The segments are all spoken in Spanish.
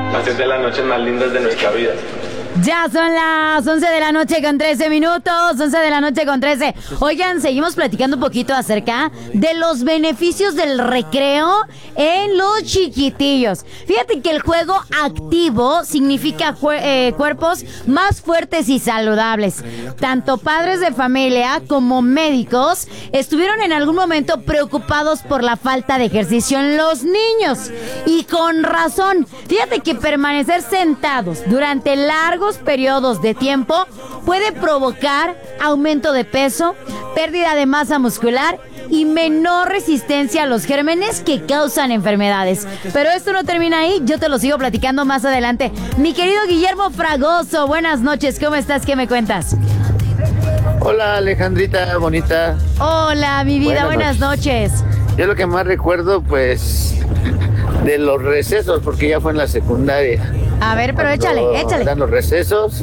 Hacer de las noches más lindas de nuestra vida. Ya son las 11 de la noche con 13 minutos, 11 de la noche con 13. Oigan, seguimos platicando un poquito acerca de los beneficios del recreo en los chiquitillos. Fíjate que el juego activo significa cuerpos más fuertes y saludables. Tanto padres de familia como médicos estuvieron en algún momento preocupados por la falta de ejercicio en los niños. Y con razón. Fíjate que permanecer sentados durante largos periodos de tiempo puede provocar aumento de peso, pérdida de masa muscular y menor resistencia a los gérmenes que causan enfermedades. Pero esto no termina ahí, yo te lo sigo platicando más adelante. Mi querido Guillermo Fragoso, buenas noches, ¿cómo estás? ¿Qué me cuentas? Hola Alejandrita, bonita. Hola, mi vida, buenas noches. Yo lo que más recuerdo, pues, de los recesos, porque ya fue en la secundaria. A ver, pero échale. Eran los recesos.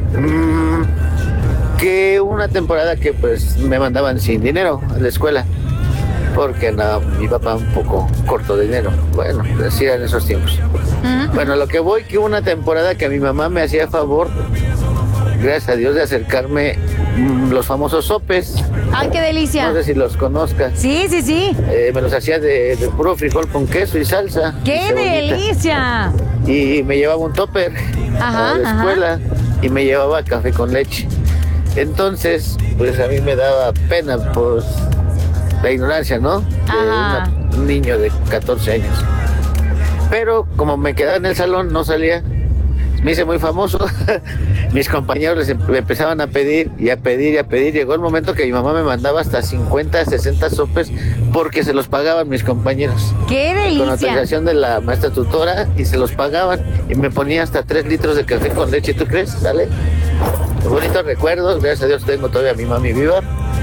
Que una temporada que pues me mandaban sin dinero a la escuela. Porque no, mi papá un poco corto de dinero. Bueno, así eran esos tiempos. Bueno, lo que voy, que hubo una temporada que mi mamá me hacía favor, gracias a Dios, de acercarme los famosos sopes. ¡Ay, qué delicia! No sé si los conozcas. Sí. Me los hacía de puro frijol con queso y salsa. ¡Qué delicia! Y me llevaba un topper a la escuela y me llevaba café con leche. Entonces, pues a mí me daba pena, pues, la ignorancia, ¿no? De un niño de 14 años. Pero como me quedaba en el salón, no salía, me hice muy famoso. Mis compañeros me empezaban a pedir y a pedir y a pedir. Llegó el momento que mi mamá me mandaba hasta 50, 60 sopes porque se los pagaban mis compañeros. ¡Qué delicia! Con autorización de la maestra tutora, y se los pagaban. Y me ponía hasta 3 litros de café con leche, ¿tú crees? ¿Sale? Bonitos recuerdos, gracias a Dios tengo todavía a mi mami viva.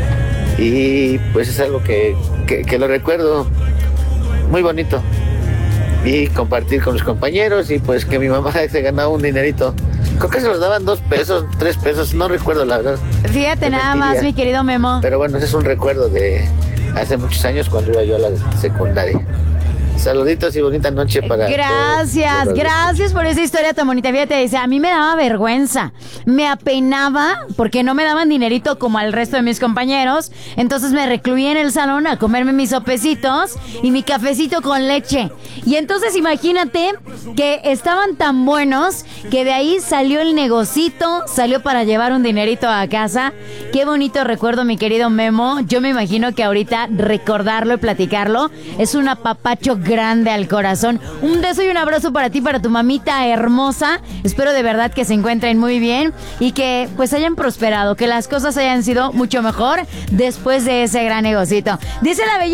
Y pues es algo que lo recuerdo muy bonito. Y compartir con los compañeros, y pues que mi mamá se ganaba un dinerito. Creo que se los daban 2 pesos, 3 pesos, no recuerdo la verdad. Fíjate nada más, mi querido Memo. Pero bueno, ese es un recuerdo de hace muchos años cuando iba yo a la secundaria. Saluditos y bonita noche para Gracias por esa historia tan bonita. Fíjate, dice, a mí me daba vergüenza, me apenaba porque no me daban dinerito como al resto de mis compañeros. Entonces me recluí en el salón a comerme mis sopecitos y mi cafecito con leche. Y entonces imagínate que estaban tan buenos que de ahí salió el negocito, salió para llevar un dinerito a casa. Qué bonito recuerdo, mi querido Memo. Yo me imagino que ahorita recordarlo y platicarlo es un apapacho grande al corazón. Un beso y un abrazo para ti, para tu mamita hermosa. Espero de verdad que se encuentren muy bien y que pues hayan prosperado, que las cosas hayan sido mucho mejor después de ese gran negocito. Dice la bella